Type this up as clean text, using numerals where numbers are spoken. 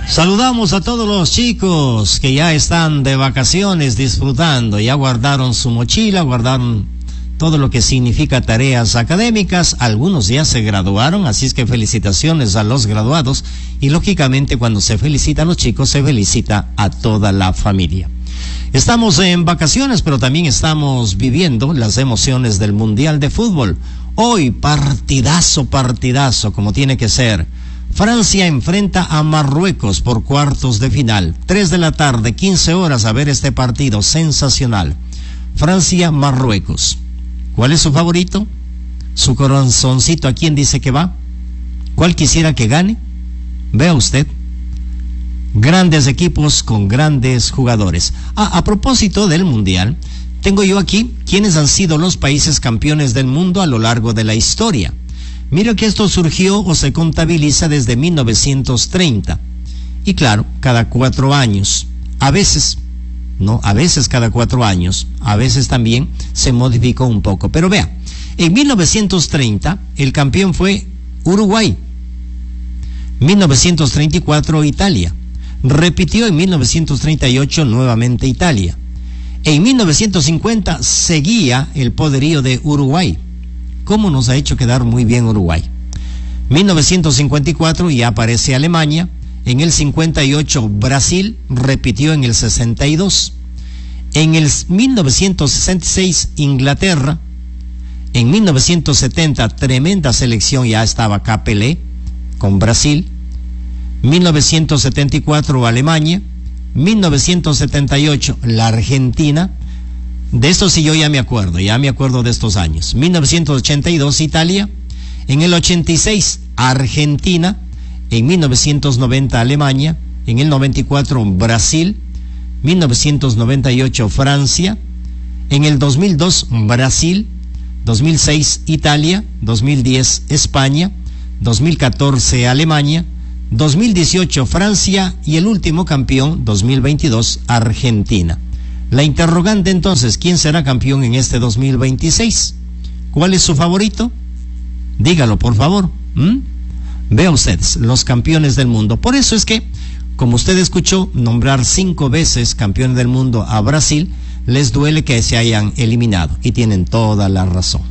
Saludamos a todos los chicos que ya están de vacaciones disfrutando, ya guardaron su mochila, guardaron todo lo que significa tareas académicas, algunos ya se graduaron, así es que felicitaciones a los graduados y lógicamente cuando se felicita a los chicos se felicita a toda la familia. Estamos en vacaciones, pero también estamos viviendo las emociones del Mundial de Fútbol. Hoy partidazo, como tiene que ser. Francia enfrenta a Marruecos por cuartos de final. 3 de la tarde, 15 horas a ver este partido sensacional. Francia-Marruecos. ¿Cuál es su favorito? ¿Su corazoncito a quién dice que va? ¿Cuál quisiera que gane? Vea usted. Grandes equipos con grandes jugadores. A propósito del Mundial, tengo yo aquí quiénes han sido los países campeones del mundo a lo largo de la historia. Mira que esto surgió o se contabiliza desde 1930. Y claro, cada 4 años. A veces cada 4 años. A veces también se modificó un poco. Pero vea, en 1930 el campeón fue Uruguay. 1934 Italia. Repitió en 1938 nuevamente Italia. En 1950 seguía el poderío de Uruguay. ¿Cómo nos ha hecho quedar muy bien Uruguay? 1954 ya aparece Alemania. En el 58 Brasil repitió en el 62. En el 1966 Inglaterra. En 1970 tremenda selección, ya estaba acá Pelé con Brasil. 1974 Alemania. 1978 la Argentina. De esto sí yo ya me acuerdo de estos años. 1982 Italia. En el 86 Argentina. En 1990 Alemania. En el 94 Brasil. 1998 Francia. En el 2002 Brasil. 2006 Italia. 2010 España. 2014 Alemania. 2018 Francia y el último campeón 2022 Argentina. La interrogante entonces, ¿quién será campeón en este 2026? ¿Cuál es su favorito? Dígalo, por favor. Vea ustedes, los campeones del mundo. Por eso es que, como usted escuchó nombrar 5 veces campeón del mundo a Brasil, les duele que se hayan eliminado. Y tienen toda la razón.